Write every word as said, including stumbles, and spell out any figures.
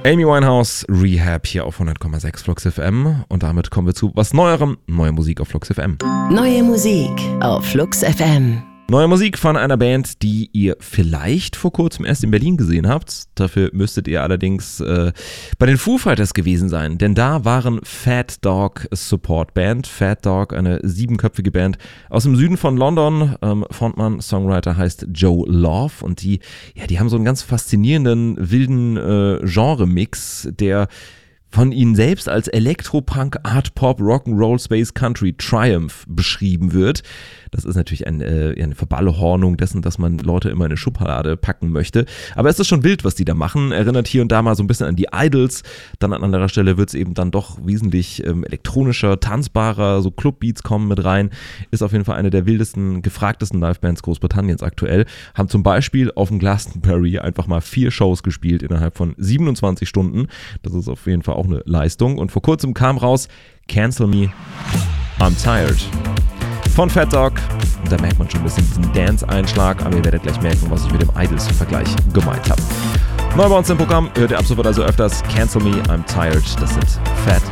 Amy Winehouse, Rehab hier auf hundert Komma sechs Flux F M und damit kommen wir zu was Neuerem, neue Musik auf Flux F M. Neue Musik auf Flux F M. Neue Musik von einer Band, die ihr vielleicht vor kurzem erst in Berlin gesehen habt. Dafür müsstet ihr allerdings äh, bei den Foo Fighters gewesen sein, denn da waren Fat Dog Support Band. Fat Dog, eine siebenköpfige Band aus dem Süden von London. Ähm, Frontmann, Songwriter heißt Joe Love und die, ja, die haben so einen ganz faszinierenden, wilden äh, Genre-Mix, der von ihnen selbst als Elektropunk, Art Pop, Rock'n'Roll, Space Country, Triumph beschrieben wird. Das ist natürlich ein, äh, eine Verballehornung dessen, dass man Leute immer in eine Schublade packen möchte. Aber es ist schon wild, was die da machen. Erinnert hier und da mal so ein bisschen an die Idols. Dann an anderer Stelle wird es eben dann doch wesentlich ähm, elektronischer, tanzbarer, so Clubbeats kommen mit rein. Ist auf jeden Fall eine der wildesten, gefragtesten Livebands Großbritanniens aktuell. Haben zum Beispiel auf dem Glastonbury einfach mal vier Shows gespielt innerhalb von siebenundzwanzig Stunden. Das ist auf jeden Fall auch eine Leistung. Und vor kurzem kam raus Cancel Me, I'm Tired von Fat Dog. Und da merkt man schon ein bisschen diesen Dance-Einschlag, aber ihr werdet gleich merken, was ich mit dem Idols-Vergleich gemeint habe. Neu bei uns im Programm hört ihr ab sofort also öfters Cancel Me, I'm Tired. Das sind Fat